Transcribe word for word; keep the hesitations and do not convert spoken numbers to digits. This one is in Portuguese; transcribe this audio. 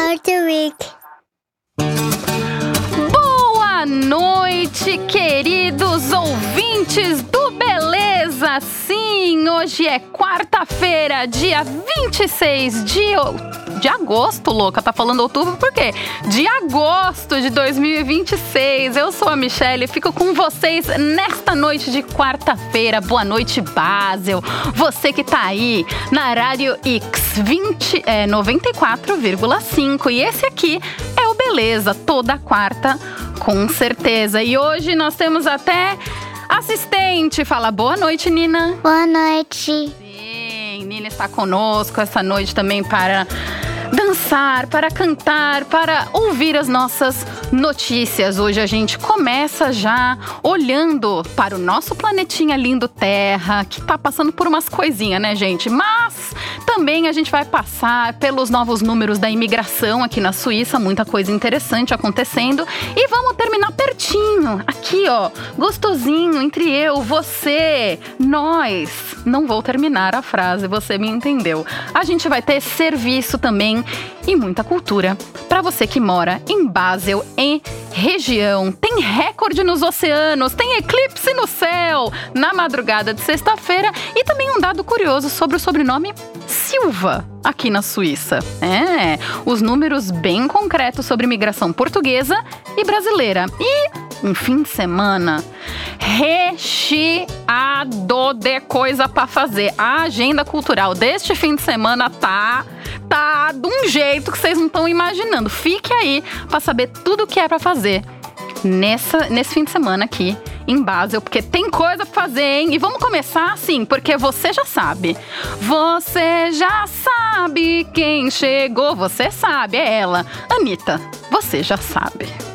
Porto Rico. Boa noite, queridos ouvintes do Beleza. Sim, hoje é quarta-feira, dia vinte e seis de, de agosto, louca. Tá falando outubro por quê? De agosto de dois mil e vinte e seis. Eu sou a Michelle e fico com vocês nesta noite de quarta-feira. Boa noite, Basel. Você que tá aí na Rádio X vinte, é, noventa e quatro vírgula cinco. E esse aqui é o Beleza, toda quarta, com certeza. E hoje nós temos até assistente. Fala boa noite, Nina. Boa noite. Sim, Nina está conosco essa noite também para dançar, para cantar, para ouvir as nossas notícias. Hoje a gente começa já olhando para o nosso planetinha lindo Terra, que tá passando por umas coisinhas, né, gente? Mas também a gente vai passar pelos novos números da imigração aqui na Suíça, muita coisa interessante acontecendo. E vamos terminar pertinho, aqui ó, gostosinho, entre eu, você, nós. Não vou terminar a frase, você me entendeu. A gente vai ter serviço também e muita cultura para você que mora em Basel, em região. Tem recorde nos oceanos, tem eclipse no céu na madrugada de sexta-feira e também um dado curioso sobre o sobrenome Silva aqui na Suíça. É, os números bem concretos sobre imigração portuguesa e brasileira. E um fim de semana recheado de coisa para fazer. A agenda cultural deste fim de semana tá tá de um jeito que vocês não estão imaginando. Fique aí para saber tudo o que é para fazer nessa, nesse fim de semana aqui em Basel, porque tem coisa pra fazer, hein? E vamos começar assim, porque você já sabe. Você já sabe quem chegou, você sabe, é ela. Anitta, você já sabe.